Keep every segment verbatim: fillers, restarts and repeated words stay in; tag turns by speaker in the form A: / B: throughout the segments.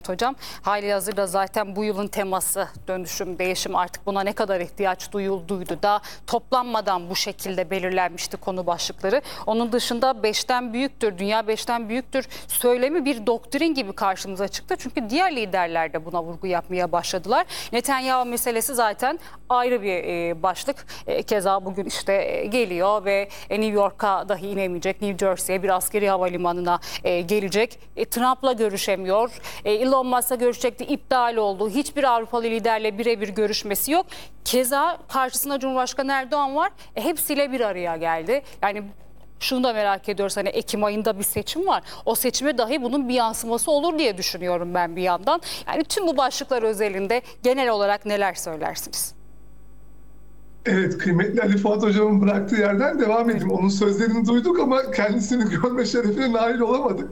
A: Hocam, halihazırda zaten bu yılın teması dönüşüm, değişim, artık buna ne kadar ihtiyaç duyulduydu da toplanmadan bu şekilde belirlenmişti konu başlıkları. Onun dışında beşten büyüktür, dünya beşten büyüktür söylemi bir doktrin gibi karşımıza çıktı. Çünkü diğer liderler de buna vurgu yapmaya başladılar. Netanyahu meselesi zaten ayrı bir e, başlık. E, keza bugün işte e, geliyor ve e, New York'a dahi inemeyecek, New Jersey'ye bir askeri havalimanına e, gelecek. E, Trump'la görüşemiyor. E, Elon Musk'la görüşecekti, iptal oldu. Hiçbir Avrupalı liderle birebir görüşmesi yok. Keza karşısında Cumhurbaşkanı Erdoğan var. E, hepsiyle bir araya geldi. Yani şunu da merak ediyoruz, hani Ekim ayında bir seçim var. O seçime dahi bunun bir yansıması olur diye düşünüyorum ben bir yandan. Yani tüm bu başlıklar özelinde genel olarak neler söylersiniz?
B: Evet, kıymetli Ali Fuat Hocam'ın bıraktığı yerden devam edeyim. Onun sözlerini duyduk ama kendisini görme şerefine nail olamadık.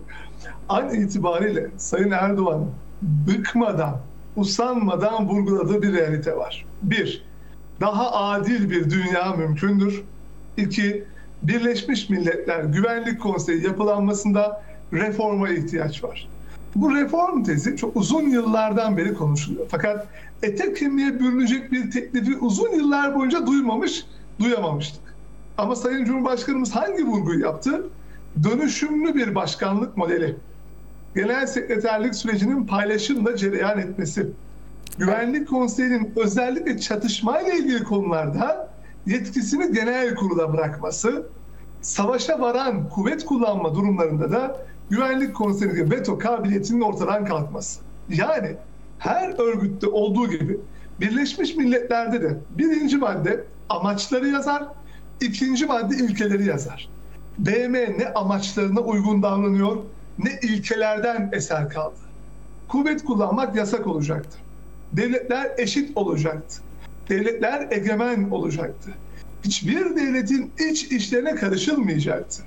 B: An itibariyle Sayın Erdoğan bıkmadan, usanmadan vurguladığı bir realite var. Bir, daha adil bir dünya mümkündür. İki, Birleşmiş Milletler Güvenlik Konseyi yapılanmasında reforma ihtiyaç var. Bu reform tezi çok uzun yıllardan beri konuşuluyor. Fakat ete kemiğe bürünecek bir teklifi uzun yıllar boyunca duymamış, duyamamıştık. Ama Sayın Cumhurbaşkanımız hangi vurguyu yaptı? Dönüşümlü bir başkanlık modeli, genel sekreterlik sürecinin paylaşımla cereyan etmesi, Güvenlik Konseyi'nin özellikle çatışmayla ilgili konularda yetkisini genel kurula bırakması, savaşa varan kuvvet kullanma durumlarında da Güvenlik Konseyi'nin veto kabiliyetinin ortadan kalkması. Yani her örgütte olduğu gibi Birleşmiş Milletler'de de birinci madde amaçları yazar, ikinci madde ilkeleri yazar. B M ne amaçlarına uygun davranıyor, ne ilkelerden eser kaldı. Kuvvet kullanmak yasak olacaktı. Devletler eşit olacaktı. Devletler egemen olacaktı. Hiçbir devletin iç işlerine karışılmayacaktı.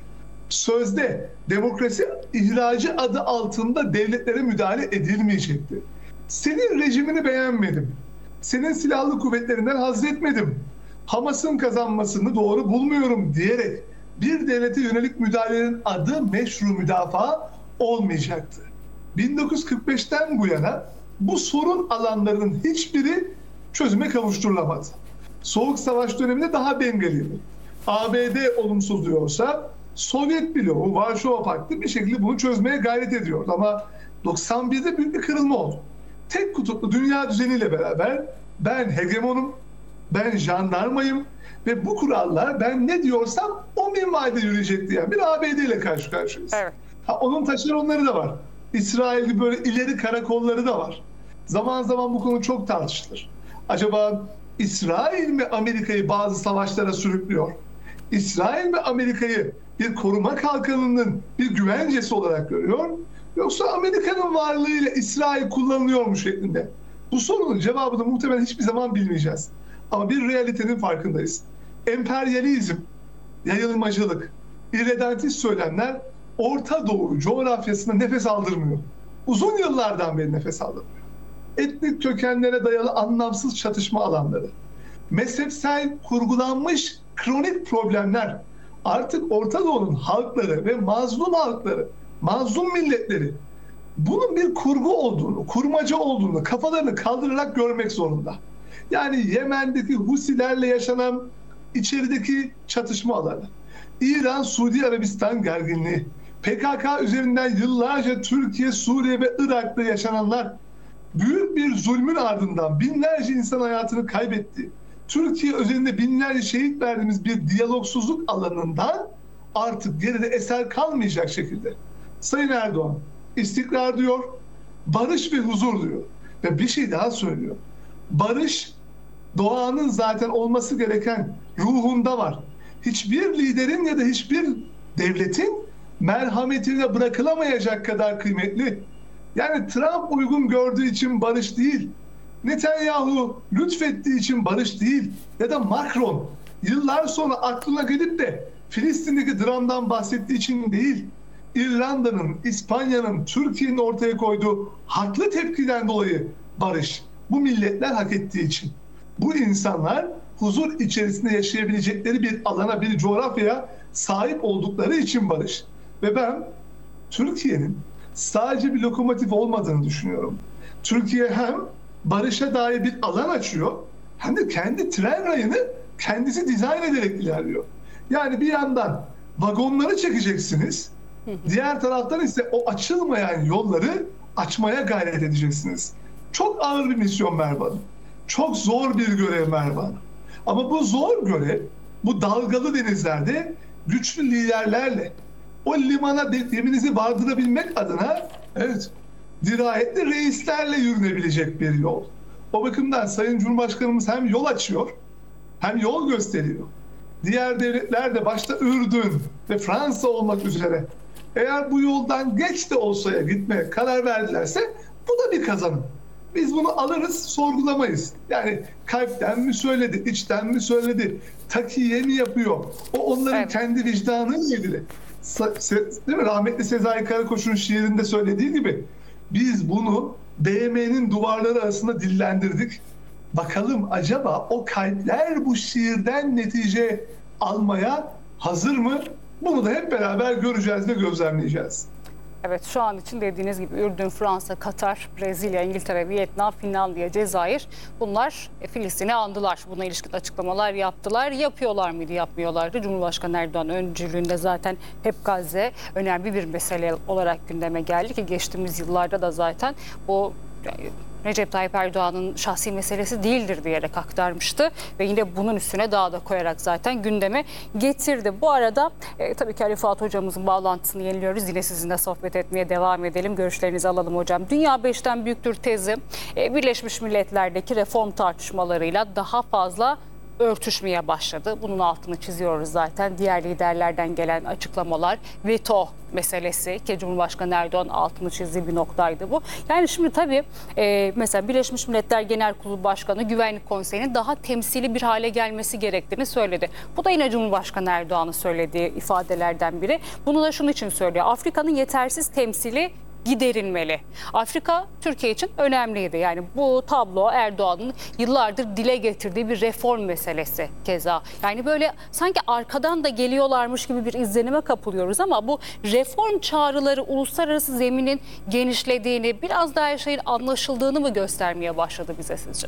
B: Sözde demokrasi ihracı adı altında devletlere müdahale edilmeyecekti. Senin rejimini beğenmedim. Senin silahlı kuvvetlerinden haz etmedim. Hamas'ın kazanmasını doğru bulmuyorum diyerek bir devlete yönelik müdahalenin adı meşru müdafaa olmayacaktı. bin dokuz yüz kırk beşten bu yana bu sorun alanlarının hiçbiri çözüme kavuşturulamadı. Soğuk Savaş döneminde daha dengeliydi. A B D olumsuz diyorsa Sovyet bloğu, Varşova Paktı bir şekilde bunu çözmeye gayret ediyordu. Ama doksan birde büyük bir kırılma oldu. Tek kutuplu dünya düzeniyle beraber ben hegemonum, ben jandarmayım ve bu kurallar ben ne diyorsam o minvalde yürüyecek diyen bir A B D ile karşı karşıyayız. Evet. Ha, onun taşeronları da var. İsrail gibi böyle ileri karakolları da var. Zaman zaman bu konu çok tartışılır. Acaba İsrail mi Amerika'yı bazı savaşlara sürüklüyor? İsrail mi Amerika'yı bir koruma kalkanının bir güvencesi olarak görüyor? Yoksa Amerika'nın varlığıyla İsrail kullanılıyor mu şeklinde? Bu sorunun cevabını muhtemelen hiçbir zaman bilmeyeceğiz. Ama bir realitenin farkındayız. Emperyalizm, yayılmacılık, irredentist söylemler Orta Doğu coğrafyasında nefes aldırmıyor. Uzun yıllardan beri nefes aldırmıyor. Etnik kökenlere dayalı anlamsız çatışma alanları, mezhepsel kurgulanmış kronik problemler artık Orta Doğu'nun halkları ve mazlum halkları, mazlum milletleri bunun bir kurgu olduğunu, kurmaca olduğunu kafalarını kaldırarak görmek zorunda. Yani Yemen'deki Husilerle yaşanan içerideki çatışma alanı, İran, Suudi Arabistan gerginliği, P K K üzerinden yıllarca Türkiye, Suriye ve Irak'ta yaşananlar, büyük bir zulmün ardından binlerce insan hayatını kaybetti. Türkiye özelinde binlerce şehit verdiğimiz bir diyalogsuzluk alanından artık geride eser kalmayacak şekilde Sayın Erdoğan istikrar diyor, barış ve huzur diyor. Ve bir şey daha söylüyor. Barış doğanın zaten olması gereken ruhunda var. Hiçbir liderin ya da hiçbir devletin merhametine bırakılamayacak kadar kıymetli. Yani Trump uygun gördüğü için barış değil, Netanyahu lütfettiği için barış değil ya da Macron yıllar sonra aklına gelip de Filistin'deki dramdan bahsettiği için değil, İrlanda'nın, İspanya'nın, Türkiye'nin ortaya koyduğu haklı tepkiden dolayı barış. Bu milletler hak ettiği için. Bu insanlar huzur içerisinde yaşayabilecekleri bir alana, bir coğrafyaya sahip oldukları için barış. Ve ben Türkiye'nin sadece bir lokomotif olmadığını düşünüyorum. Türkiye hem barışa dair bir alan açıyor, hem de kendi tren rayını kendisi dizayn ederek ilerliyor. Yani bir yandan vagonları çekeceksiniz, diğer taraftan ise o açılmayan yolları açmaya gayret edeceksiniz. Çok ağır bir misyon Merve Hanım. Çok zor bir görev Merve Hanım. Ama bu zor görev, bu dalgalı denizlerde güçlü liderlerle o limana geminizi vardırabilmek adına, evet, dirayetli reislerle yürünebilecek bir yol. O bakımdan Sayın Cumhurbaşkanımız hem yol açıyor, hem yol gösteriyor. Diğer devletler de başta Ürdün ve Fransa olmak üzere eğer bu yoldan geç de olsaya gitmeye karar verdilerse bu da bir kazanım. Biz bunu alırız, sorgulamayız. Yani kalpten mi söyledi, içten mi söyledi, takiye mi yapıyor? O onların
A: evet.
B: kendi vicdanıyla ilgili. Değil mi? Rahmetli Sezai Karakoç'un şiirinde söylediği gibi biz bunu B M M'nin duvarları arasında dillendirdik. Bakalım acaba o kalpler bu şiirden netice almaya hazır mı? Bunu da hep beraber göreceğiz ve gözlemleyeceğiz.
A: Evet, şu an için dediğiniz gibi Ürdün, Fransa, Katar, Brezilya, İngiltere, Vietnam, Finlandiya, Cezayir, bunlar Filistin'i andılar. Buna ilişkin açıklamalar yaptılar. Yapıyorlar mıydı, yapmıyorlardı? Cumhurbaşkanı Erdoğan öncülüğünde zaten hep Gazze önemli bir mesele olarak gündeme geldi ki geçtiğimiz yıllarda da zaten bu Recep Tayyip Erdoğan'ın şahsi meselesi değildir diyerek aktarmıştı ve yine bunun üstüne daha da koyarak zaten gündeme getirdi. Bu arada e, tabii ki Ali Fuat hocamızın bağlantısını yeniliyoruz. Yine sizinle sohbet etmeye devam edelim. Görüşlerinizi alalım hocam. Dünya beşten büyüktür tezi e, Birleşmiş Milletler'deki reform tartışmalarıyla daha fazla örtüşmeye başladı. Bunun altını çiziyoruz zaten. Diğer liderlerden gelen açıklamalar, veto meselesi ki Cumhurbaşkanı Erdoğan altını çizdiği bir noktaydı bu. Yani şimdi tabii e, mesela Birleşmiş Milletler Genel Kurulu Başkanı Güvenlik Konseyi'nin daha temsili bir hale gelmesi gerektiğini söyledi. Bu da yine Cumhurbaşkanı Erdoğan'ın söylediği ifadelerden biri. Bunu da şunun için söylüyor. Afrika'nın yetersiz temsili giderilmeli. Afrika Türkiye için önemliydi. Yani bu tablo Erdoğan'ın yıllardır dile getirdiği bir reform meselesi keza. Yani böyle sanki arkadan da geliyorlarmış gibi bir izlenime kapılıyoruz ama bu reform çağrıları uluslararası zeminin genişlediğini, biraz daha her şeyin anlaşıldığını mı göstermeye başladı bize sizce?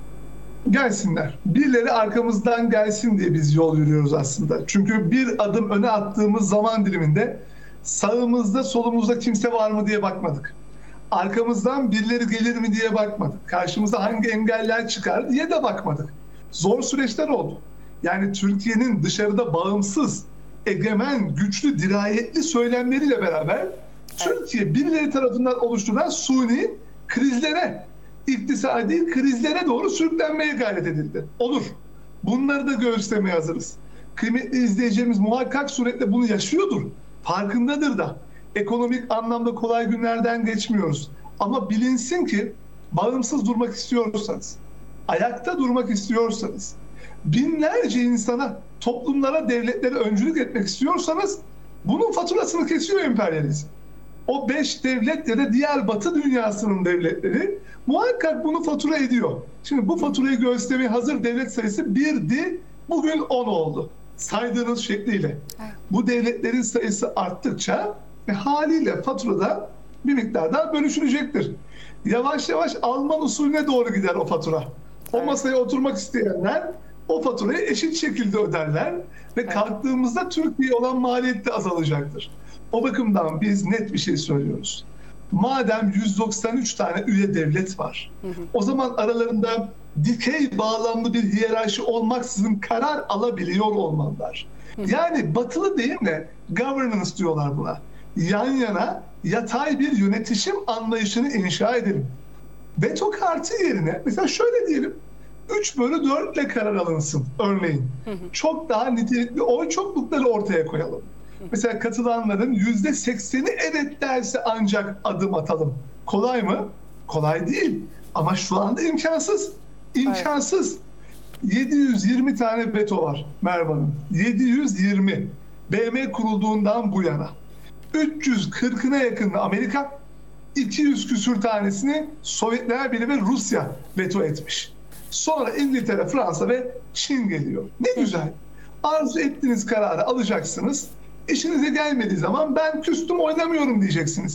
B: Gelsinler. Birileri arkamızdan gelsin diye biz yol yürüyoruz aslında. Çünkü bir adım öne attığımız zaman diliminde sağımızda solumuzda kimse var mı diye bakmadık. Arkamızdan birileri gelir mi diye bakmadık. Karşımıza hangi engeller çıkar diye de bakmadık. Zor süreçler oldu. Yani Türkiye'nin dışarıda bağımsız, egemen, güçlü, dirayetli söylemleriyle beraber Türkiye birileri tarafından oluşturulan suni krizlere, iktisadi krizlere doğru sürüklenmeye gayret edildi. Olur. Bunları da göğüslemeye hazırız. Kıymetli izleyicilerimiz muhakkak suretle bunu yaşıyordur. Farkındadır da. Ekonomik anlamda kolay günlerden geçmiyoruz. Ama bilinsin ki bağımsız durmak istiyorsanız, ayakta durmak istiyorsanız, binlerce insana, toplumlara, devletlere öncülük etmek istiyorsanız bunun faturasını kesiyor emperyalizm. O beş devlet ya da diğer Batı dünyasının devletleri muhakkak bunu fatura ediyor. Şimdi bu faturayı göstermeye hazır devlet sayısı birdi, bugün on oldu. Saydığınız şekliyle. Bu devletlerin sayısı arttıkça ve haliyle faturada bir miktar daha bölüşülecektir. Yavaş yavaş Alman usulüne doğru gider o fatura. O masaya oturmak isteyenler o faturayı eşit şekilde öderler ve kalktığımızda Türkiye'ye olan maliyet de azalacaktır. O bakımdan biz net bir şey söylüyoruz. Madem yüz doksan üç tane üye devlet var, hı hı. o zaman aralarında dikey bağlamlı bir hiyerarşi olmaksızın karar alabiliyor olmalılar. Hı hı. Yani batılı deyimle governance diyorlar buna. Yan yana yatay bir yönetişim anlayışını inşa edelim. Veto kartı yerine mesela şöyle diyelim, üç bölü dört ile karar alınsın örneğin. Hı hı. Çok daha nitelikli oy çoklukları ortaya koyalım. Mesela katılanların yüzde sekseni evet derse ancak adım atalım. Kolay mı? Kolay değil. Ama şu anda imkansız. İmkansız. Evet. yedi yüz yirmi tane veto var Merve Hanım. yedi yüz yirmi. B M kurulduğundan bu yana. üç yüz kırkına yakın Amerika, iki yüz küsür tanesini Sovyetler Birliği ve Rusya veto etmiş. Sonra İngiltere, Fransa ve Çin geliyor. Ne güzel. Arzu ettiğiniz kararı alacaksınız. İşinize gelmediği zaman ben küstüm oynamıyorum diyeceksiniz.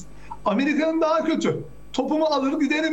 B: Amerika'nın daha kötü. Topumu alır giderim